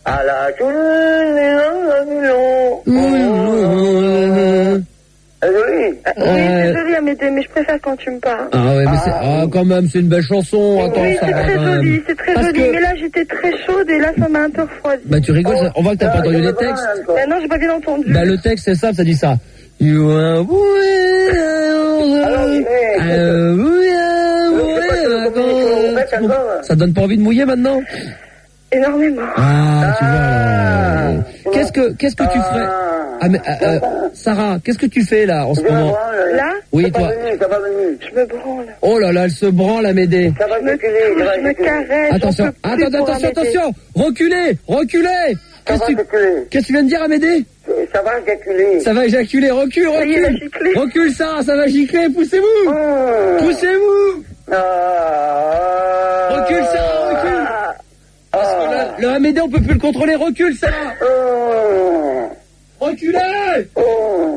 À la Oui, désolé Amédée, mais je préfère quand tu me parles. Ah ouais, mais c'est quand même, c'est une belle chanson. Attends, Oui, ça c'est va très quand même. joli, c'est très Parce joli. que- Mais là, j'étais très chaude et là, ça m'a un peu refroidi. Bah tu rigoles, on voit que t'as pas entendu les textes. Non, j'ai pas bien entendu. Bah le texte c'est ça dit ça. You are ça donne pas envie de mouiller maintenant? Énormément. Ah, tu vois. Qu'est-ce que tu ferais? Ah mais Sarah, qu'est-ce que tu fais là en ce moment? Là? Oui, toi. Ça va venir. Je me branle. Oh là là, elle se branle, Amédée. Ça va Je me caresse. Attention, attention. Reculez. Ça va déculer. Qu'est-ce que tu viens de dire, Amédée? Ça va déculer. Ça va éjaculer, recule. Ça y est, elle a giclé. Recule, Sarah, ça va gicler, poussez-vous. Poussez-vous. Recule, Sarah, recule. Parce que le Amédée, on peut plus le contrôler, recule, Sarah. Reculez.